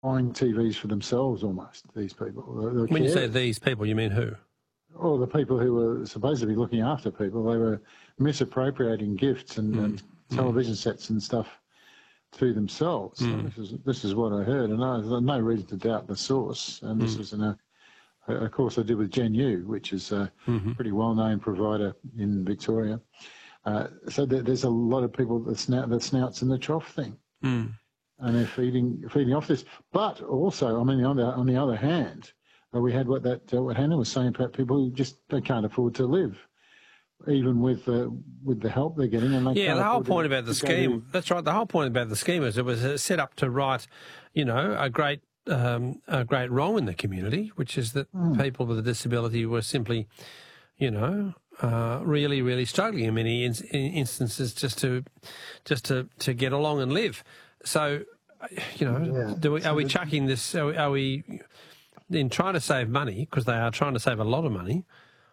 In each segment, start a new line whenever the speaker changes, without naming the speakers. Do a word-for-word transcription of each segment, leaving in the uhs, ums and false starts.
buying T Vs for themselves almost, these people. They, they
when you say
carers.
these people, you mean who?
Or the people who were supposed to be looking after people, they were misappropriating gifts and,
Mm.
and television mm. sets and stuff to themselves. Mm. So this is this is what I heard, and I, there's no reason to doubt the source. And this mm. was in a, a course I did with Gen U, which is a mm-hmm. pretty well-known provider in Victoria. Uh, so there, there's a lot of people that snout that snouts in the trough thing, mm. and they're feeding feeding off this. But also, I mean, on the on the other hand, uh, we had what that uh, what Hannah was saying about people who just they can't afford to live, even with uh, with the help they're getting. And they
yeah,
can't
the whole point
to,
about the scheme. That's right. The whole point about the scheme is it was set up to right, you know, a great um, a great wrong in the community, which is that mm. people with a disability were simply, you know. Uh, really, really struggling in many in, in instances just to, just to, to get along and live. So, you know, yeah. do we, are we chucking this? Are we, are we in trying to save money, because they are trying to save a lot of money,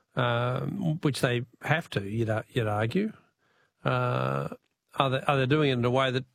um, which they have to? You'd, you'd argue. Uh, are they are they doing it in a way that,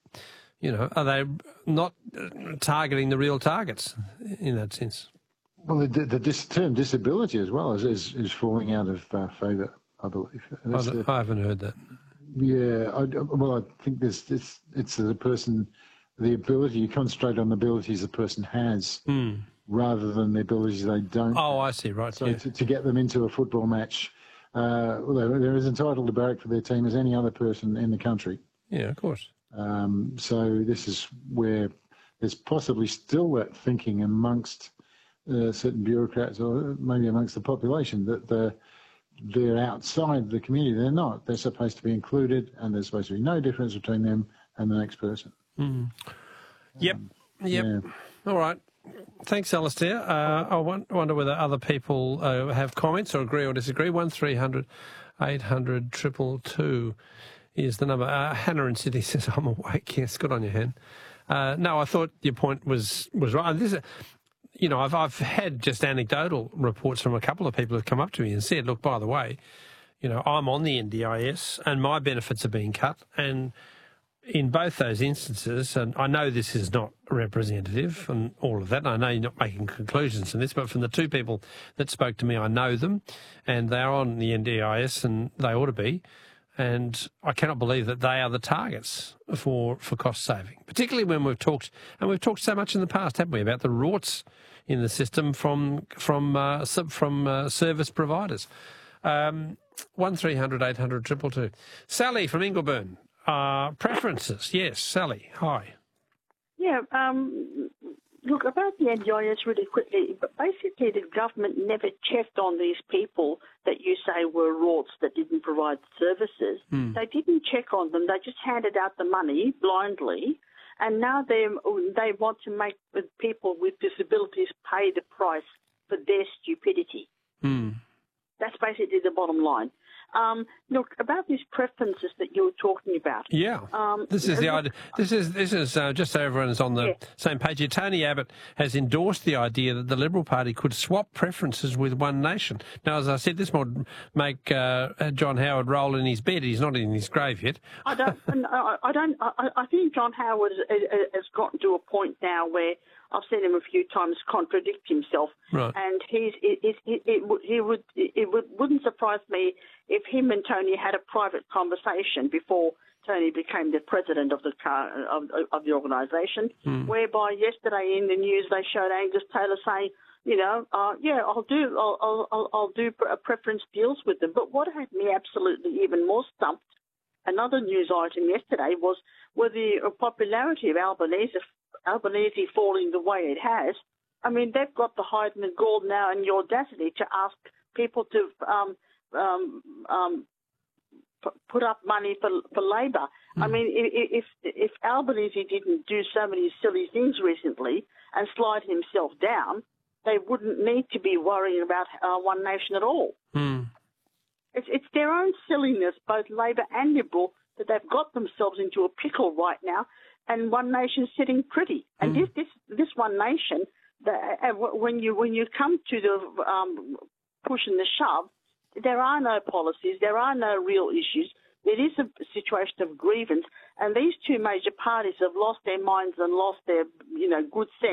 you know, are they not targeting the real targets in that sense?
Well, the, the dis term disability as well is, is, is falling out of uh, favour, I believe.
I, the, I haven't heard that.
Yeah, I, well, I think there's this, it's the person, the ability, you concentrate on the abilities the person has mm. rather than the abilities they don't
Oh,
have.
I see, right.
So
yeah.
to, to get them into a football match, uh, well, they're, they're as entitled to barrack for their team as any other person in the country.
Yeah, of course.
Um, so this is where there's possibly still that thinking amongst Uh, certain bureaucrats or maybe amongst the population that they're, they're outside the community. They're not. They're supposed to be included, and there's supposed to be no difference between them and the next person.
Mm. Yep, um, yep. Yeah. All right. Thanks, Alistair. Uh, I wonder whether other people uh, have comments or agree or disagree. one three hundred eight hundred two two two is the number. Uh, Hannah in Sydney says, I'm awake. Yes, good on you, Hen. Uh, no, I thought your point was, was right. This is, You know, I've I've had just anecdotal reports from a couple of people who've come up to me and said, look, by the way, you know, I'm on the N D I S and my benefits are being cut. And in both those instances, and I know this is not representative and all of that, and I know you're not making conclusions from this, but from the two people that spoke to me, I know them and they're on the N D I S and they ought to be. And I cannot believe that they are the targets for, for cost saving, particularly when we've talked, and we've talked so much in the past, haven't we, about the rorts in the system from from uh, from uh, service providers. Um, one three hundred eight hundred two two two. Sally from Ingleburn. Uh, preferences, yes, Sally. Hi.
Yeah. Um, look, about the N D I S really quickly. But basically, the government never checked on these people that you say were rorts that didn't provide services. Mm. They didn't check on them. They just handed out the money blindly. And now they they want to make people with disabilities pay the price for their stupidity. Mm. That's basically the bottom line. Um, look, about these preferences that you were talking about.
Yeah, um, this is the idea. This is this is uh, just so everyone's on the yeah. same page here. Tony Abbott has endorsed the idea that the Liberal Party could swap preferences with One Nation. Now, as I said, this would make uh, John Howard roll in his bed. He's not in his grave yet.
I don't. I don't. I, I think John Howard has gotten to a point now where I've seen him a few times contradict himself,
right.
and he's it, it, it, it, he would it would, wouldn't surprise me if him and Tony had a private conversation before Tony became the president of the of, of the organisation, mm. whereby yesterday in the news they showed Angus Taylor saying, you know, uh, yeah, I'll do I'll, I'll I'll do preference deals with them. But what had me absolutely even more stumped, another news item yesterday was with the popularity of Albanese. Albanese falling the way it has, I mean, they've got the hide and the gall now and the audacity to ask people to um, um, um, p- put up money for, for Labor. Mm. I mean, if, if Albanese didn't do so many silly things recently and slide himself down, they wouldn't need to be worrying about uh, One Nation at all.
Mm.
It's, it's their own silliness, both Labor and Liberal, that they've got themselves into a pickle right now. And One Nation sitting pretty, and mm. this this this One Nation, the, uh, when you when you come to the um, push and the shove, there are no policies, there are no real issues. it is a situation of grievance, and these two major parties have lost their minds and lost their, you know, good sense.